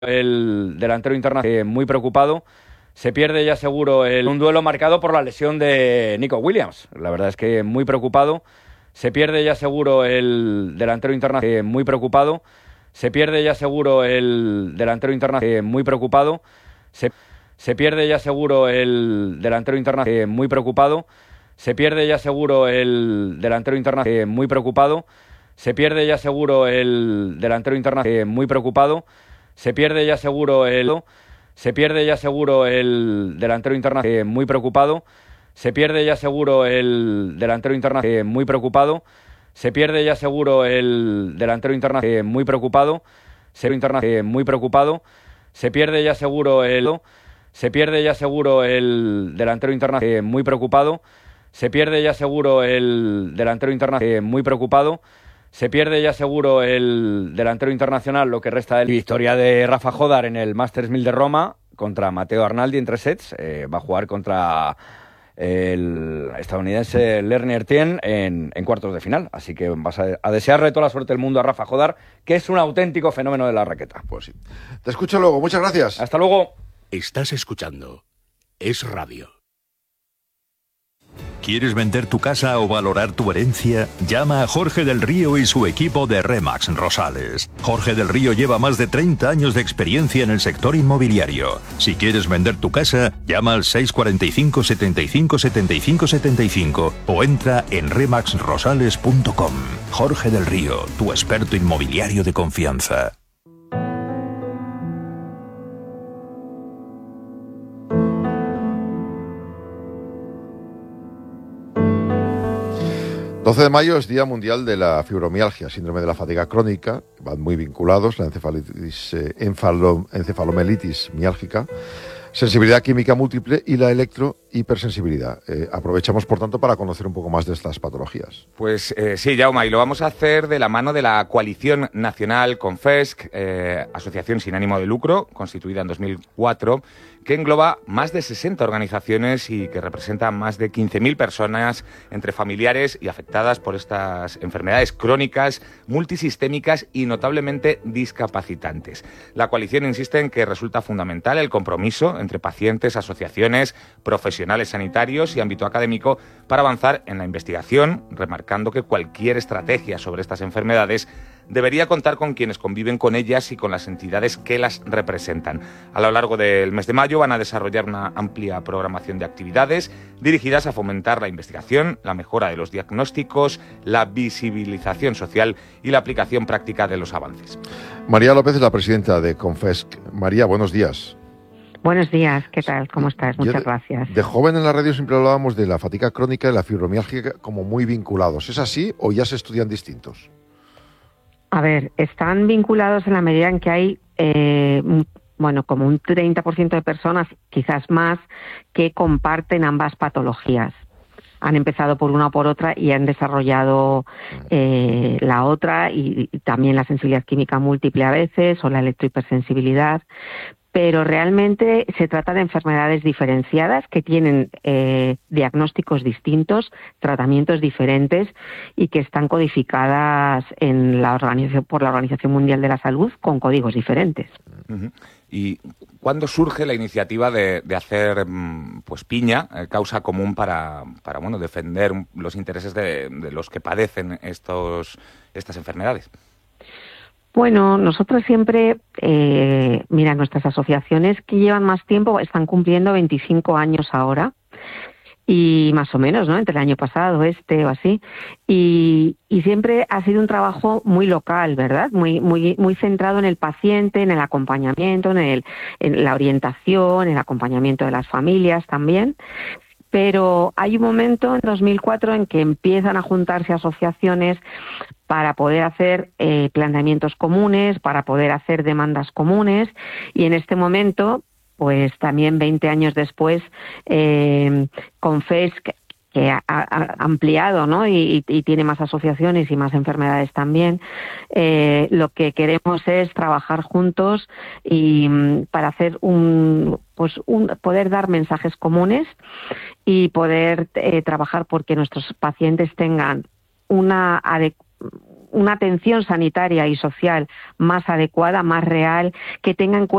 el delantero internacional muy preocupado. Se pierde ya seguro un duelo marcado por la lesión de Nico Williams. La verdad es que muy preocupado. Se pierde ya seguro el delantero internacional muy preocupado. Se pierde ya seguro el delantero internacional muy preocupado. Se pierde ya seguro el delantero internacional muy preocupado. Se pierde ya seguro el delantero internacional muy preocupado. Se pierde ya seguro el delantero internacional muy preocupado. Se pierde ya seguro Se pierde ya seguro el delantero internacional muy preocupado. Se pierde ya seguro el delantero internacional muy preocupado. Se pierde ya seguro el delantero internacional muy preocupado. Muy preocupado. Se pierde ya seguro Se pierde ya seguro el delantero internacional muy preocupado. Se pierde ya seguro el delantero internacional muy preocupado. Se pierde ya seguro el delantero internacional lo que resta de victoria de Rafa Jodar en el Masters 1000 de Roma contra Matteo Arnaldi en 3 sets. Va a jugar contra el estadounidense Lerner Tien en cuartos de final. Así que vas a desearle toda la suerte del mundo a Rafa Jodar, que es un auténtico fenómeno de la raqueta. Pues sí. Te escucho luego. Muchas gracias. Hasta luego. Estás escuchando Es Radio. ¿Quieres vender tu casa o valorar tu herencia? Llama a Jorge del Río y su equipo de Remax Rosales. Jorge del Río lleva más de 30 años de experiencia en el sector inmobiliario. Si quieres vender tu casa, llama al 645 75 75 75 o entra en remaxrosales.com. Jorge del Río, tu experto inmobiliario de confianza. 12 de mayo es Día Mundial de la Fibromialgia, síndrome de la fatiga crónica. Van muy vinculados la encefalomelitis miálgica, sensibilidad química múltiple y la electrohipersensibilidad. Aprovechamos, por tanto, para conocer un poco más de estas patologías. Pues sí, Jaume, y lo vamos a hacer de la mano de la Coalición Nacional Confesc, asociación sin ánimo de lucro, constituida en 2004, que engloba más de 60 organizaciones y que representa más de 15.000 personas entre familiares y afectadas por estas enfermedades crónicas, multisistémicas y notablemente discapacitantes. La coalición insiste en que resulta fundamental el compromiso entre pacientes, asociaciones, profesionales sanitarios y ámbito académico para avanzar en la investigación, remarcando que cualquier estrategia sobre estas enfermedades debería contar con quienes conviven con ellas y con las entidades que las representan. A lo largo del mes de mayo van a desarrollar una amplia programación de actividades dirigidas a fomentar la investigación, la mejora de los diagnósticos, la visibilización social y la aplicación práctica de los avances. María López es la presidenta de Confesc. María, buenos días. Buenos días, ¿qué tal? ¿Cómo estás? Muchas gracias. De joven en la radio siempre hablábamos de la fatiga crónica y la fibromialgia como muy vinculados. ¿Es así o ya se estudian distintos? A ver, están vinculados en la medida en que hay, como un 30% de personas, quizás más, que comparten ambas patologías. Han empezado por una o por otra y han desarrollado la otra y también la sensibilidad química múltiple a veces o la electrohipersensibilidad. Pero realmente se trata de enfermedades diferenciadas que tienen diagnósticos distintos, tratamientos diferentes y que están codificadas en por la Organización Mundial de la Salud con códigos diferentes. Uh-huh. ¿Y cuándo surge la iniciativa de hacer piña, causa común para defender los intereses de los que padecen estas enfermedades? Bueno, nosotros siempre, nuestras asociaciones que llevan más tiempo están cumpliendo 25 años ahora, y más o menos, ¿no? Entre el año pasado, o así, y siempre ha sido un trabajo muy local, ¿verdad? Muy centrado en el paciente, en el acompañamiento, en la orientación, en el acompañamiento de las familias también. Pero hay un momento en 2004 en que empiezan a juntarse asociaciones para poder hacer planteamientos comunes, para poder hacer demandas comunes, y en este momento, pues también 20 años después, Confesc, que ha ampliado, ¿no? y tiene más asociaciones y más enfermedades también, lo que queremos es trabajar juntos y para hacer poder dar mensajes comunes y poder trabajar porque nuestros pacientes tengan una atención sanitaria y social más adecuada, más real, que tenga en cuenta